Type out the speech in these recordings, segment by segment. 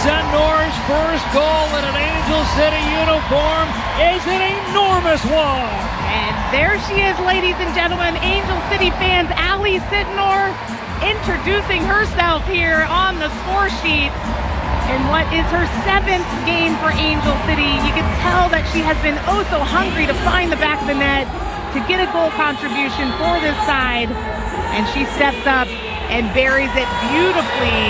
Sentnor's first goal in an Angel City uniform is an enormous one. And there she is, ladies and gentlemen, Angel City fans, Allie Sentnor introducing herself here on the score sheet in what is her 7th game for Angel City. You can tell that she has been oh so hungry to find the back of the net, to get a goal contribution for this side, and she steps up and buries it beautifully.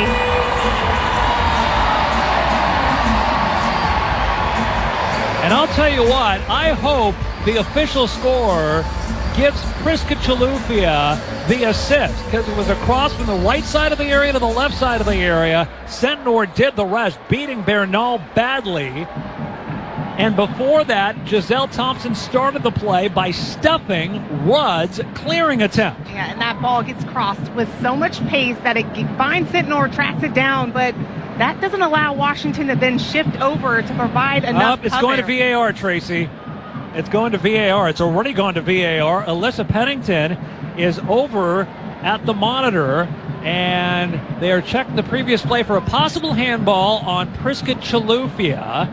And I'll tell you what, I hope the official score gives Priska Chilufya the assist, because it was a cross from the right side of the area to the left side of the area. Sentnor did the rest, beating Bernal badly. And before that, Giselle Thompson started the play by stuffing Rudd's clearing attempt. Yeah, and that ball gets crossed with so much pace that it finds Sentnor, tracks it down, but that doesn't allow Washington to then shift over to provide enough It's cover. going to VAR, Tracy. It's going to VAR. It's already gone to VAR. Alyssa Pennington is over at the monitor, and they are checking the previous play for a possible handball on Priska Chilufya.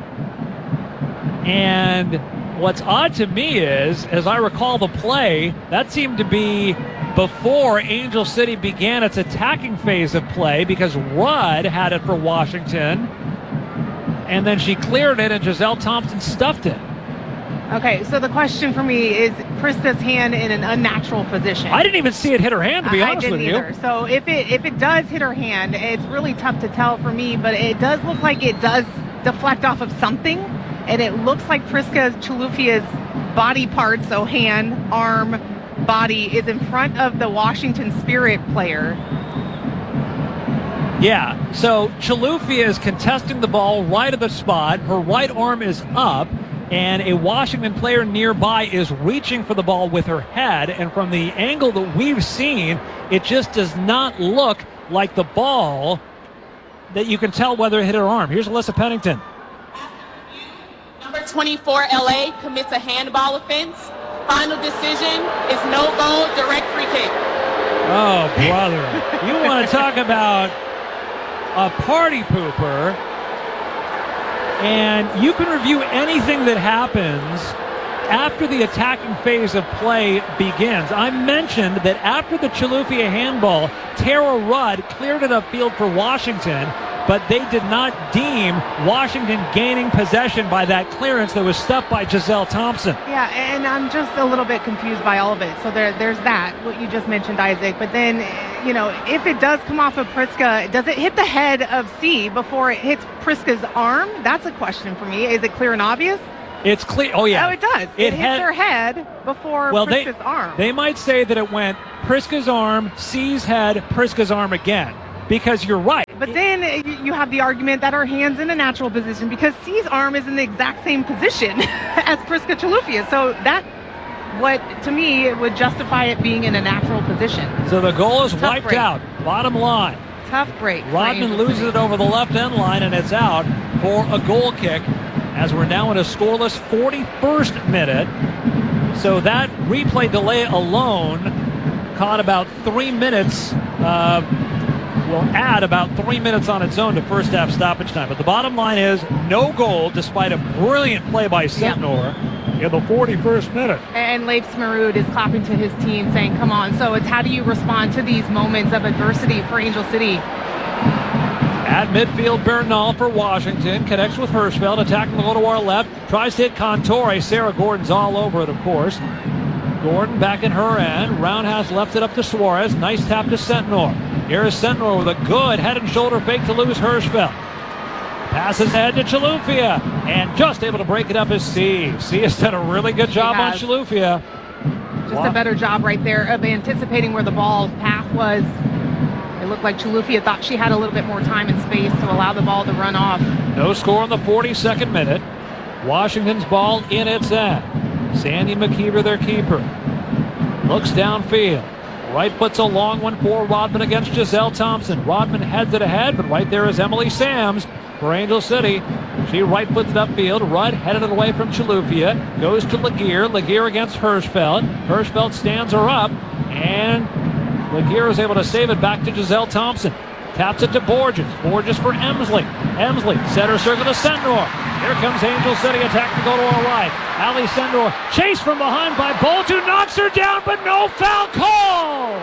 And what's odd to me is, as I recall the play, that seemed to be before Angel City began its attacking phase of play, because Rudd had it for Washington, and then she cleared it and Giselle Thompson stuffed it. Okay, so the question for me is Priska's hand in an unnatural position. I didn't even see it hit her hand, to be honest with you. I didn't either. So if it does hit her hand, it's really tough to tell for me, but it does look like it does deflect off of something, and it looks like Priska Chilufya's body parts, so hand, arm, body, is in front of the Washington Spirit player. Yeah, so Chilufya is contesting the ball right at the spot. Her right arm is up, and a Washington player nearby is reaching for the ball with her head. And from the angle that we've seen, it just does not look like the ball that you can tell whether it hit her arm. Here's Alyssa Pennington. Number 24, LA, commits a handball offense. Final decision is no goal, direct free kick. Oh, brother. You want to talk about a party pooper, and you can review anything that happens after the attacking phase of play begins. I mentioned that after the Chilufya handball, Tara Rudd cleared it upfield for Washington, but they did not deem Washington gaining possession by that clearance that was stuffed by Giselle Thompson. Yeah, and I'm just a little bit confused by all of it. So there's that, what you just mentioned, Isaac. But then, you know, if it does come off of Priska, does it hit the head of C before it hits Priska's arm? That's a question for me. Is it clear and obvious? It's clear. Oh, yeah. Oh, it does. It hits her head before Priska's arm. They might say that it went Priska's arm, C's head, Priska's arm again, because you're right. But then you have the argument that her hand's in a natural position because C's arm is in the exact same position as Priska Chilufya. So that, what to me would justify it being in a natural position. So the goal is wiped out. Bottom line. Tough break. Rodman loses it over the left end line, and it's out for a goal kick as we're now in a scoreless 41st minute. So that replay delay alone caught about 3 minutes. Will add about 3 minutes on its own to first half stoppage time. But the bottom line is no goal despite a brilliant play by Sentnor in the 41st minute. And Leif Smarud is clapping to his team saying, come on. So it's how do you respond to these moments of adversity for Angel City? At midfield, Bernal for Washington connects with Hirschfeld, attacking the low to our left, tries to hit Contore. Sarah Gordon's all over it, of course. Gordon back in her end. Roundhouse left it up to Suarez. Nice tap to Sentnor. Here is Sentnor with a good head and shoulder fake to lose Hirschfeld. Passes ahead to Chilufya, and just able to break it up is C. C has done a really good job on Chilufya. Just a better job right there of anticipating where the ball path was. It looked like Chilufya thought she had a little bit more time and space to allow the ball to run off. No score in the 42nd minute. Washington's ball in its end. Sandy McKeever, their keeper, looks downfield. Right puts a long one for Rodman against Giselle Thompson. Rodman heads it ahead, but right there is Emily Sams for Angel City. She right puts it upfield. Rudd headed it away from Chilufya. Goes to Laguerre. Laguerre against Hirschfeld. Hirschfeld stands her up, and Laguerre is able to save it back to Giselle Thompson. Taps it to Borges. Borges for Emsley. Emsley, center circle to Sendor. Here comes Angel City attacking to go to our right. Ali Sendor, chased from behind by Bolt, who knocks her down, but no foul called.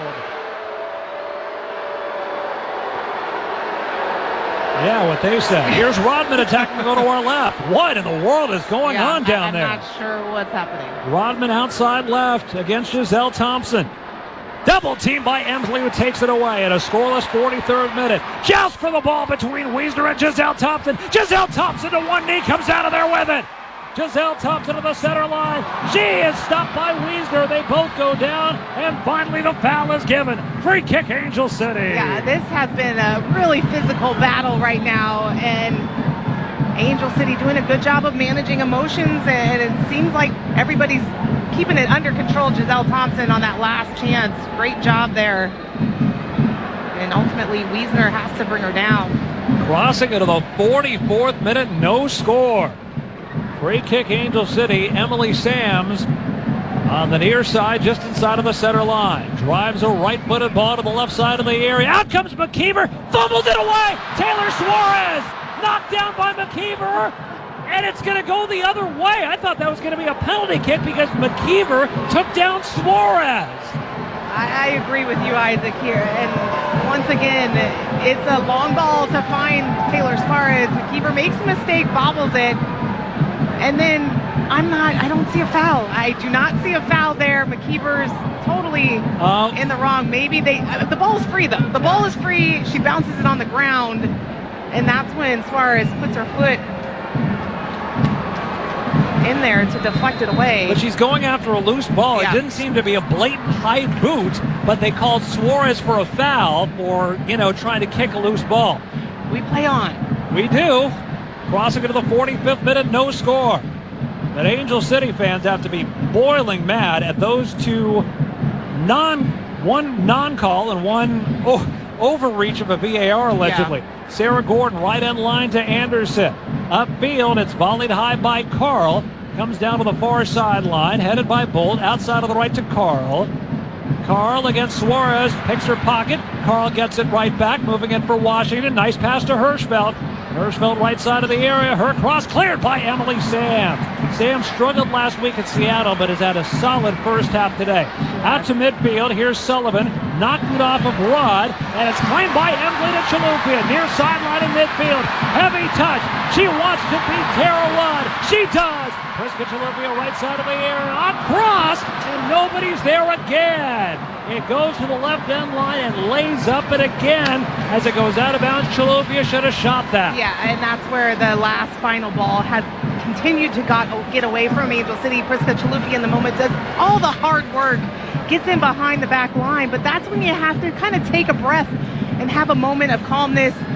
Yeah, what they said. Here's Rodman attacking to go to our left. What in the world is going on down there? I'm not sure what's happening. Rodman outside left against Giselle Thompson. Double team by Emsley, who takes it away at a scoreless 43rd minute. Joust for the ball between Wiesner and Giselle Thompson. Giselle Thompson to one knee, comes out of there with it. Giselle Thompson to the center line. She is stopped by Wiesner. They both go down, and finally the foul is given. Free kick, Angel City. Yeah, this has been a really physical battle right now, and Angel City doing a good job of managing emotions, and it seems like everybody's keeping it under control. Giselle Thompson on that last chance. Great job there. And ultimately, Wiesner has to bring her down. Crossing into the 44th minute, no score. Free kick, Angel City. Emily Sams on the near side, just inside of the center line. Drives a right-footed ball to the left side of the area. Out comes McKeever. Fumbles it away. Taylor Suarez knocked down by McKeever. And it's going to go the other way. I thought that was going to be a penalty kick because McKeever took down Suarez. I agree with you, Isaac, here. And once again, it's a long ball to find Taylor Suarez. McKeever makes a mistake, bobbles it. And then I don't see a foul. I do not see a foul there. McKeever's totally in the wrong. Maybe the ball is free, though. The ball is free. She bounces it on the ground. And that's when Suarez puts her foot in there to deflect it away. But she's going after a loose ball. Yeah. It didn't seem to be a blatant high boot, but they called Suarez for a foul for, trying to kick a loose ball. We play on. We do. Crossing into the 45th minute, no score. But Angel City fans have to be boiling mad at those two one non-call and one overreach of a VAR, allegedly. Yeah. Sarah Gordon, right end line to Anderson. Upfield, it's volleyed high by Carl. Comes down to the far sideline, headed by Bolt. Outside of the right to Carl. Carl against Suarez, picks her pocket. Carl gets it right back, moving in for Washington. Nice pass to Hirschfeld. Hirschfeld right side of the area. Her cross cleared by Emily Sams. Sams struggled last week in Seattle, but has had a solid first half today. Out to midfield. Here's Sullivan. Knocked it off of Rod, and it's claimed by Emily to Chaloupia. Near sideline in midfield. Heavy touch. She wants to beat Tara Rod. She does. Priska Chaloupia right side of the area. On cross, and nobody's there again. It goes to the left end line and lays up it again as it goes out of bounds. Chaloupia should have shot that. Yeah, and that's where the last final ball has continued to get away from Angel City. Priska Chaloupia in the moment does all the hard work, gets in behind the back line, but that's when you have to kind of take a breath and have a moment of calmness.